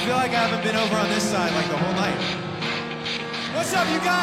feel like I haven't been over on this side like the whole night. What's up, you guys?